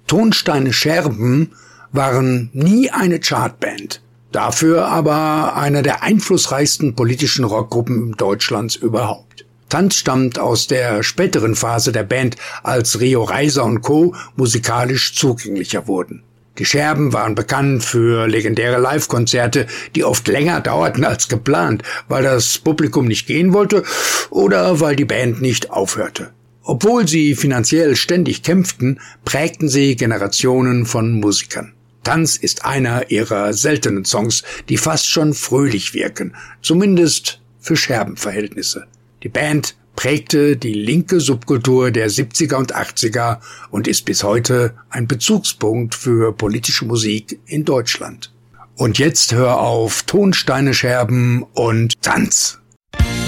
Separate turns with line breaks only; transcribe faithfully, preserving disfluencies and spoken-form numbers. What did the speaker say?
Tonsteine Scherben waren nie eine Chartband, dafür aber einer der einflussreichsten politischen Rockgruppen Deutschlands überhaupt. Tanz stammt aus der späteren Phase der Band, als Rio Reiser und Co. musikalisch zugänglicher wurden. Die Scherben waren bekannt für legendäre Live-Konzerte, die oft länger dauerten als geplant, weil das Publikum nicht gehen wollte oder weil die Band nicht aufhörte. Obwohl sie finanziell ständig kämpften, prägten sie Generationen von Musikern. Tanz ist einer ihrer seltenen Songs, die fast schon fröhlich wirken, zumindest für Scherbenverhältnisse. Die Band prägte die linke Subkultur der siebziger und achtziger und ist bis heute ein Bezugspunkt für politische Musik in Deutschland. Und jetzt hör auf Tonsteine Scherben und Tanz!